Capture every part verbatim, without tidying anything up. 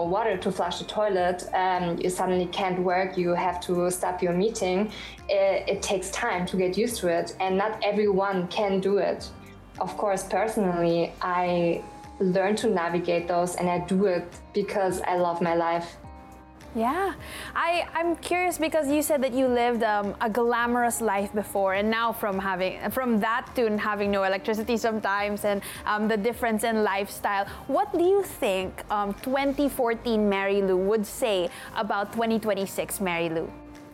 water to flush the toilet, um, you suddenly can't work, you have to stop your meeting. It, it takes time to get used to it, and not everyone can do it. Of course, personally, I learn to navigate those, and I do it because I love my life. Yeah, I, I'm curious because you said that you lived um, a glamorous life before, and now from having from that to having no electricity sometimes, and um, the difference in lifestyle. What do you think um, twenty fourteen Mary Lou would say about twenty twenty-six Mary Lou?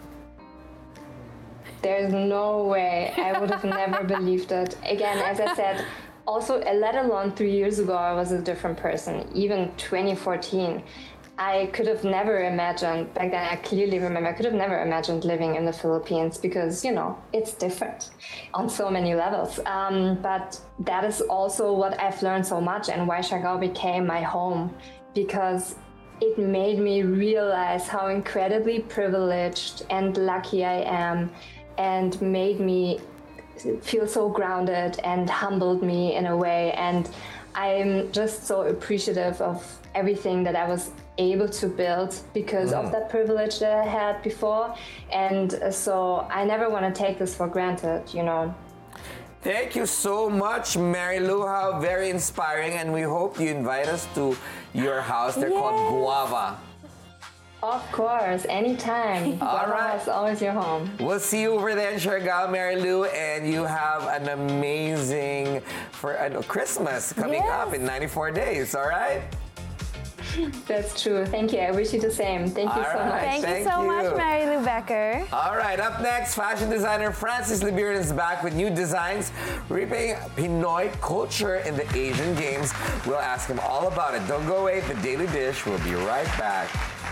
There's no way. I would have never believed it. Again, as I said, also, let alone three years ago, I was a different person. Even twenty fourteen. I could have never imagined, back then I clearly remember, I could have never imagined living in the Philippines because, you know, it's different on so many levels. Um, but that is also what I've learned so much, and why Siargao became my home, because it made me realize how incredibly privileged and lucky I am, and made me feel so grounded and humbled me in a way. And I'm just so appreciative of everything that I was able to build because mm. of that privilege that I had before. And so I never want to take this for granted, you know. Thank you so much, Mary Lou. How very inspiring. And we hope you invite us to your house. They're yes. called Guava. Of course, anytime. All right. It's always your home. We'll see you over there in Siargao, Mary Lou, and you have an amazing for uh, Christmas coming yes. up in ninety-four days, all right? That's true. Thank you. I wish you the same. Thank you all so right. much. Thank, Thank you so you. much, Mary Lou Becker. All right, up next, fashion designer Francis Libiran is back with new designs, reaping Pinoy culture in the Asian Games. We'll ask him all about it. Don't go away. The Daily Dish will be right back.